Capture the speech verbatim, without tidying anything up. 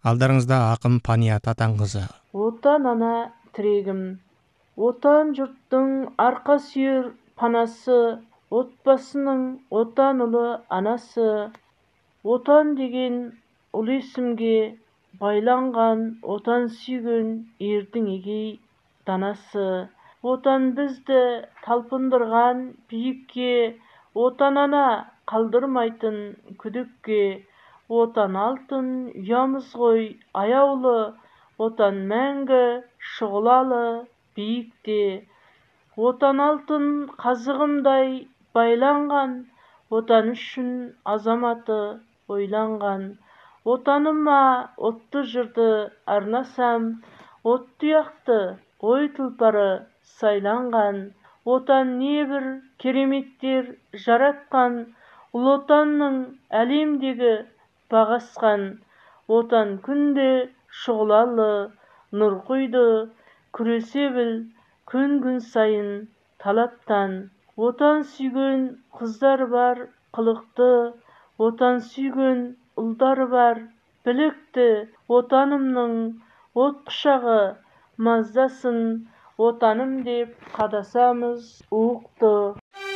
Алдарыңызда акын Пания Татаңкызы. Отан ана тірегім, отан жұрттың арқа сүйер панасы, отбасының отан ұлы анасы. Отан деген ұлы есімге байланған, отан сүйген ердің егей данасы. Отан бізді талпындырған биікке, отан ана қалдырмайтын күдікке. Отан алтын ұямыз ғой аяулы, отан мәңгі шұғылалы биікте. Отан алтын қазығымдай байланған, отан үшін азаматы ойланған. Отаныма отты жырды арнасам, от тұяқты ой тұлпары сайланған. Отан небір кереметтер жаратқан, ұлы отанның әлемдегі бағасқан. Отан күнде шұғылалы нұр құйды, күресе біл күн-күн сайын талаптан. Отан сүйген қыздар бар қылықты, отан сүйген ұлдар бар білікті. Отанымның от құшағы маздасын, отаным деп қадасамыз уықты.